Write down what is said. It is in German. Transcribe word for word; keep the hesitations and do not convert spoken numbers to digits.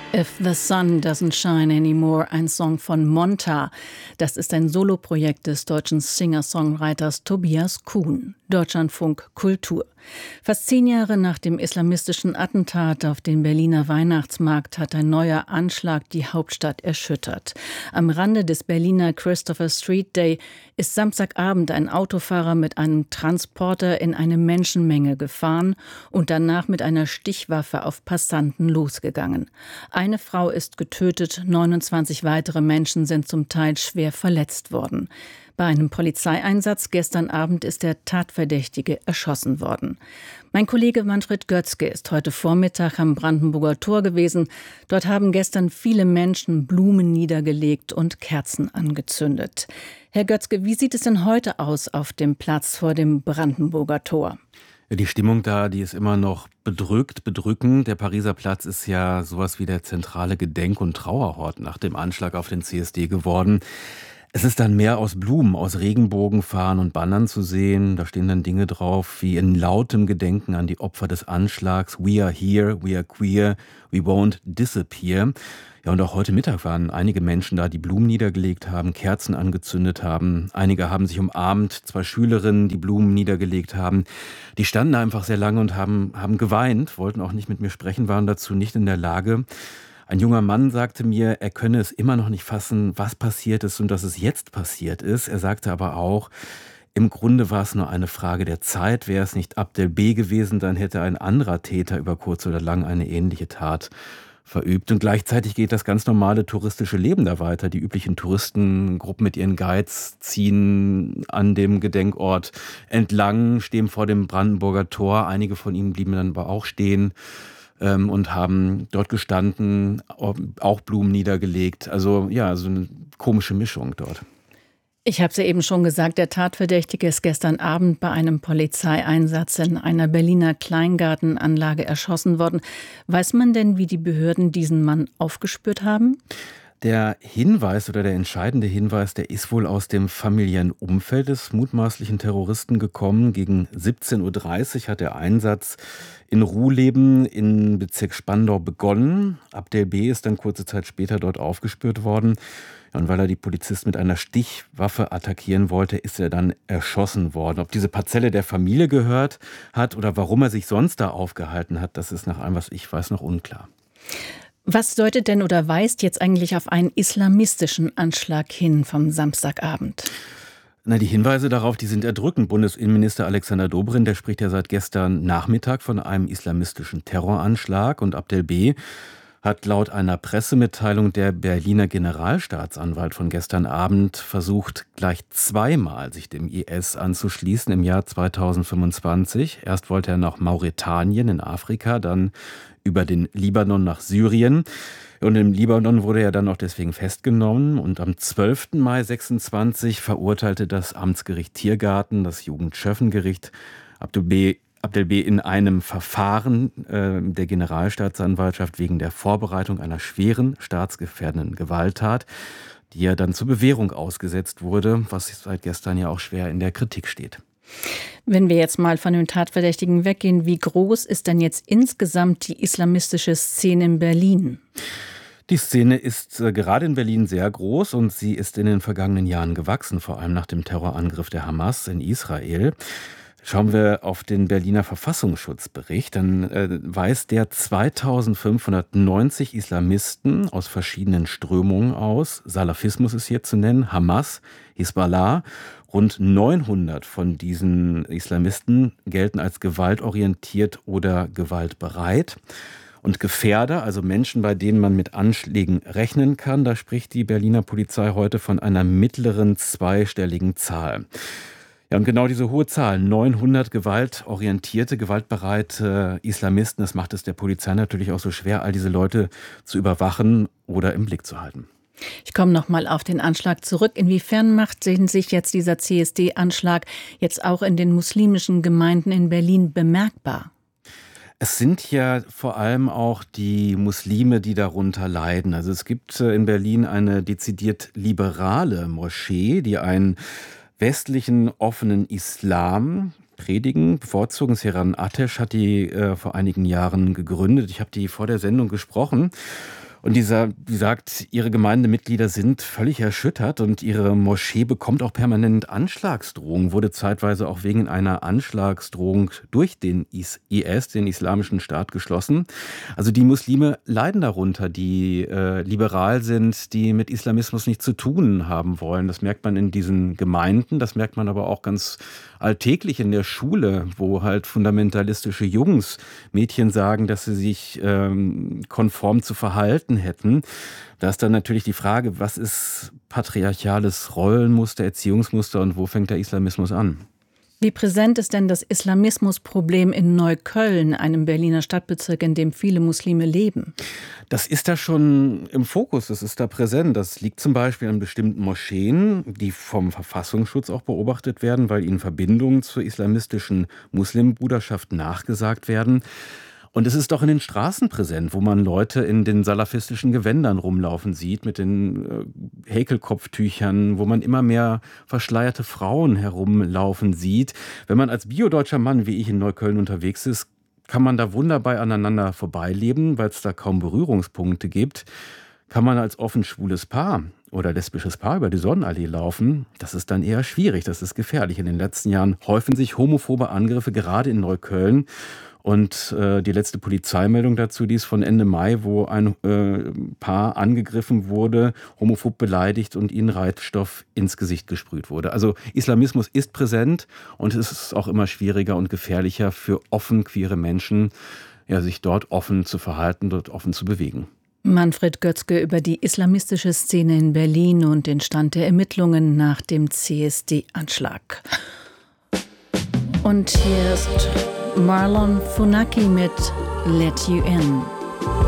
If the Sun Doesn't Shine Anymore, ein Song von Monta. Das ist ein Soloprojekt des deutschen Singer-Songwriters Tobias Kuhn. Deutschlandfunk Kultur. Fast zehn Jahre nach dem islamistischen Attentat auf den Berliner Weihnachtsmarkt hat ein neuer Anschlag die Hauptstadt erschüttert. Am Rande des Berliner Christopher Street Day ist Samstagabend ein Autofahrer mit einem Transporter in eine Menschenmenge gefahren und danach mit einer Stichwaffe auf Passanten losgegangen. Eine Frau ist getötet, neunundzwanzig weitere Menschen sind zum Teil schwer verletzt worden. Bei einem Polizeieinsatz gestern Abend ist der Tatverdächtige erschossen worden. Mein Kollege Manfred Götzke ist heute Vormittag am Brandenburger Tor gewesen. Dort haben gestern viele Menschen Blumen niedergelegt und Kerzen angezündet. Herr Götzke, wie sieht es denn heute aus auf dem Platz vor dem Brandenburger Tor? Ja, die Stimmung da, die ist immer noch bedrückt, bedrückend. Der Pariser Platz ist ja sowas wie der zentrale Gedenk- und Trauerort nach dem Anschlag auf den C S D geworden. Es ist dann mehr aus Blumen, aus Regenbogenfahnen und Bannern zu sehen. Da stehen dann Dinge drauf wie in lautem Gedenken an die Opfer des Anschlags. We are here, we are queer, we won't disappear. Ja, und auch heute Mittag waren einige Menschen da, die Blumen niedergelegt haben, Kerzen angezündet haben. Einige haben sich umarmt, zwei Schülerinnen, die Blumen niedergelegt haben. Die standen da einfach sehr lange und haben, haben geweint, wollten auch nicht mit mir sprechen, waren dazu nicht in der Lage. Ein junger Mann sagte mir, er könne es immer noch nicht fassen, was passiert ist und dass es jetzt passiert ist. Er sagte aber auch, im Grunde war es nur eine Frage der Zeit. Wäre es nicht Abdel B. gewesen, dann hätte ein anderer Täter über kurz oder lang eine ähnliche Tat verübt. Und gleichzeitig geht das ganz normale touristische Leben da weiter. Die üblichen Touristengruppen mit ihren Guides ziehen an dem Gedenkort entlang, stehen vor dem Brandenburger Tor. Einige von ihnen blieben dann aber auch stehen und haben dort gestanden, auch Blumen niedergelegt. Also ja, so eine komische Mischung dort. Ich habe es ja eben schon gesagt, der Tatverdächtige ist gestern Abend bei einem Polizeieinsatz in einer Berliner Kleingartenanlage erschossen worden. Weiß man denn, wie die Behörden diesen Mann aufgespürt haben? Der Hinweis oder der entscheidende Hinweis, der ist wohl aus dem familiären Umfeld des mutmaßlichen Terroristen gekommen. Gegen siebzehn Uhr dreißig hat der Einsatz in Ruhleben in Bezirk Spandau begonnen. Abdel B. ist dann kurze Zeit später dort aufgespürt worden. Und weil er die Polizisten mit einer Stichwaffe attackieren wollte, ist er dann erschossen worden. Ob diese Parzelle der Familie gehört hat oder warum er sich sonst da aufgehalten hat, das ist nach allem, was ich weiß, noch unklar. Was deutet denn oder weist jetzt eigentlich auf einen islamistischen Anschlag hin vom Samstagabend? Na, die Hinweise darauf, die sind erdrückend. Bundesinnenminister Alexander Dobrindt, der spricht ja seit gestern Nachmittag von einem islamistischen Terroranschlag. Und Abdel B. hat laut einer Pressemitteilung der Berliner Generalstaatsanwalt von gestern Abend versucht, gleich zweimal sich dem I S anzuschließen im Jahr zweitausendfünfundzwanzig. Erst wollte er nach Mauretanien in Afrika, dann über den Libanon nach Syrien. Und im Libanon wurde er dann auch deswegen festgenommen. Und am zwölften Mai sechsundzwanzig verurteilte das Amtsgericht Tiergarten, das Jugendschöffengericht, Abdel B. Abdel B. in einem Verfahren äh, der Generalstaatsanwaltschaft wegen der Vorbereitung einer schweren staatsgefährdenden Gewalttat, die ja dann zur Bewährung ausgesetzt wurde, was seit gestern ja auch schwer in der Kritik steht. Wenn wir jetzt mal von dem Tatverdächtigen weggehen, wie groß ist denn jetzt insgesamt die islamistische Szene in Berlin? Die Szene ist äh, gerade in Berlin sehr groß und sie ist in den vergangenen Jahren gewachsen, vor allem nach dem Terrorangriff der Hamas in Israel. Schauen wir auf den Berliner Verfassungsschutzbericht, dann äh, weist der zweitausendfünfhundertneunzig Islamisten aus verschiedenen Strömungen aus. Salafismus ist hier zu nennen, Hamas, Hisbollah. Rund neunhundert von diesen Islamisten gelten als gewaltorientiert oder gewaltbereit. Und Gefährder, also Menschen, bei denen man mit Anschlägen rechnen kann, da spricht die Berliner Polizei heute von einer mittleren zweistelligen Zahl. Ja, und genau diese hohe Zahl, neunhundert gewaltorientierte, gewaltbereite Islamisten, das macht es der Polizei natürlich auch so schwer, all diese Leute zu überwachen oder im Blick zu halten. Ich komme noch mal auf den Anschlag zurück. Inwiefern macht sich jetzt dieser C S D-Anschlag jetzt auch in den muslimischen Gemeinden in Berlin bemerkbar? Es sind ja vor allem auch die Muslime, die darunter leiden. Also es gibt in Berlin eine dezidiert liberale Moschee, die einen westlichen offenen Islam predigen, bevorzugen. Seran Atesh hat die äh, vor einigen Jahren gegründet. Ich habe die vor der Sendung gesprochen. Und dieser, wie sagt, ihre Gemeindemitglieder sind völlig erschüttert und ihre Moschee bekommt auch permanent Anschlagsdrohungen, wurde zeitweise auch wegen einer Anschlagsdrohung durch den I S, den Islamischen Staat, geschlossen. Also die Muslime leiden darunter, die äh, liberal sind, die mit Islamismus nichts zu tun haben wollen. Das merkt man in diesen Gemeinden, das merkt man aber auch ganz alltäglich in der Schule, wo halt fundamentalistische Jungs, Mädchen sagen, dass sie sich ähm, konform zu verhalten hätten. Da ist dann natürlich die Frage, was ist patriarchales Rollenmuster, Erziehungsmuster und wo fängt der Islamismus an? Wie präsent ist denn das Islamismusproblem in Neukölln, einem Berliner Stadtbezirk, in dem viele Muslime leben? Das ist da schon im Fokus, das ist da präsent. Das liegt zum Beispiel an bestimmten Moscheen, die vom Verfassungsschutz auch beobachtet werden, weil ihnen Verbindungen zur islamistischen Muslimbruderschaft nachgesagt werden. Und es ist doch in den Straßen präsent, wo man Leute in den salafistischen Gewändern rumlaufen sieht, mit den äh, Häkelkopftüchern, wo man immer mehr verschleierte Frauen herumlaufen sieht. Wenn man als biodeutscher Mann wie ich in Neukölln unterwegs ist, kann man da wunderbar aneinander vorbeileben, weil es da kaum Berührungspunkte gibt. Kann man als offen schwules Paar oder lesbisches Paar über die Sonnenallee laufen, das ist dann eher schwierig, das ist gefährlich. In den letzten Jahren häufen sich homophobe Angriffe gerade in Neukölln. Und äh, die letzte Polizeimeldung dazu, die ist von Ende Mai, wo ein äh, Paar angegriffen wurde, homophob beleidigt und ihnen Reizstoff ins Gesicht gesprüht wurde. Also Islamismus ist präsent und es ist auch immer schwieriger und gefährlicher für offen queere Menschen, ja, sich dort offen zu verhalten, dort offen zu bewegen. Manfred Götzke über die islamistische Szene in Berlin und den Stand der Ermittlungen nach dem C S D-Anschlag. Und hier ist Marlon Funaki mit Let You In.